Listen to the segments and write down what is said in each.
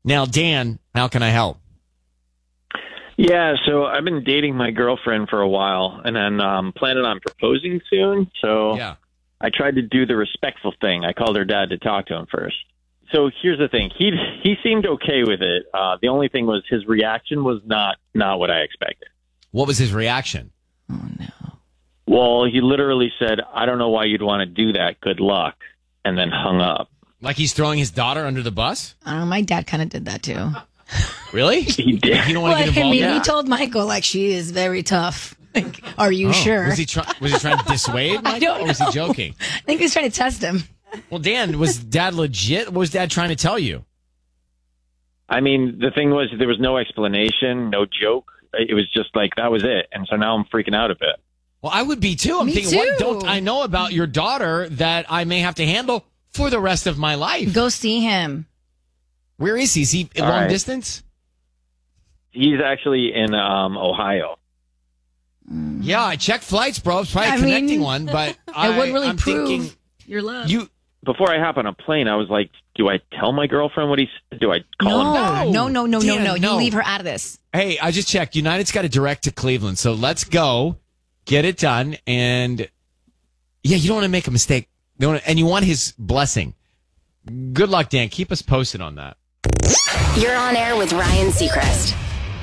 Now, Dan, how can I help? Yeah, so I've been dating my girlfriend for a while, and then planning on proposing soon. So Yeah. I tried to do the respectful thing. I called her dad to talk to him first. So here's the thing. He seemed okay with it. The only thing was his reaction was not what I expected. What was his reaction? Oh, no. Well, he literally said, "I don't know why you'd want to do that. Good luck," and then hung up. Like he's throwing his daughter under the bus? I don't know. My dad kind of did that, too. Really? He did. You don't want to get involved? he told Michael, like, she is very tough. Like, are you sure? Was he trying to dissuade Michael, I don't know. or was he joking? I think he was trying to test him. Well, Dan, was Dad legit? What was Dad trying to tell you? I mean, the thing was, there was no explanation, no joke. It was just like, that was it. And so now I'm freaking out a bit. Well, I would be too. I'm Me thinking, too. what don't I know about your daughter that I may have to handle for the rest of my life? Go see him. Where is he? Is he All long right. distance? He's actually in Ohio. Yeah, I checked flights, bro. It's probably a I connecting mean, one, but It wouldn't really I'm prove thinking your love. you. Before I hop on a plane, I was like, do I tell my girlfriend what he said? Do I call him back? No. Dan, You leave her out of this. Hey, I just checked. United's got a direct to Cleveland, so let's go get it done. And yeah, you don't want to make a mistake. And you want his blessing. Good luck, Dan. Keep us posted on that. You're on air with Ryan Seacrest.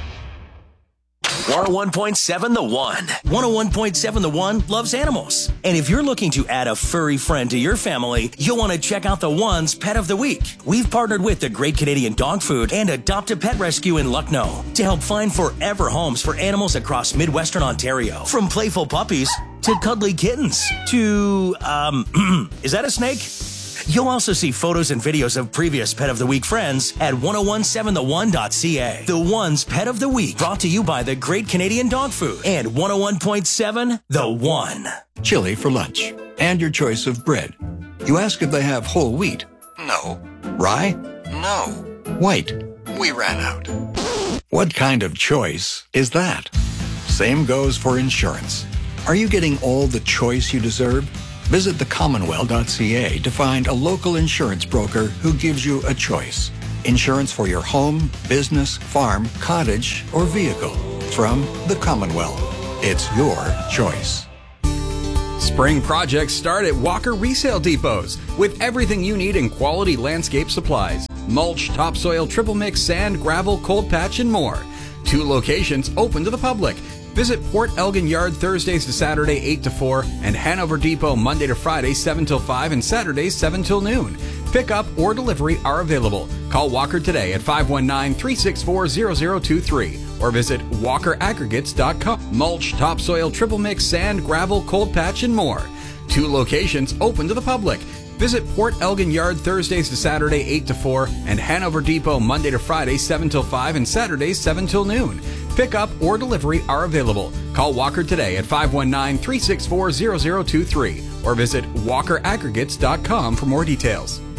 101.7 The One. 101.7 The One loves animals. And if you're looking to add a furry friend to your family, you'll want to check out The One's Pet of the Week. We've partnered with the Great Canadian Dog Food and Adopt a Pet Rescue in Lucknow to help find forever homes for animals across Midwestern Ontario. From playful puppies to cuddly kittens to, is that a snake? You'll also see photos and videos of previous Pet of the Week friends at 1017theone.ca. The One's Pet of the Week, brought to you by the Great Canadian Dog Food and 101.7 The One. Chili for lunch, and your choice of bread. You ask if they have whole wheat. No. Rye? No. White? We ran out. What kind of choice is that? Same goes for insurance. Are you getting all the choice you deserve? Visit thecommonwealth.ca to find a local insurance broker who gives you a choice. Insurance for your home, business, farm, cottage, or vehicle. From the Commonwealth. It's your choice. Spring projects start at Walker Resale Depots with everything you need in quality landscape supplies. Mulch, topsoil, triple mix, sand, gravel, cold patch, and more. 2 locations open to the public. Visit Port Elgin Yard Thursdays to Saturday 8 to 4 and Hanover Depot Monday to Friday 7 till 5 and Saturdays 7 till noon. Pickup or delivery are available. Call Walker today at 519-364-0023 or visit walkeraggregates.com. Mulch, topsoil, triple mix, sand, gravel, cold patch, and more. 2 locations open to the public. Visit Port Elgin Yard Thursdays to Saturday 8 to 4 and Hanover Depot Monday to Friday 7 till 5 and Saturdays 7 till noon. Pickup or delivery are available. Call Walker today at 519-364-0023 or visit walkeraggregates.com for more details.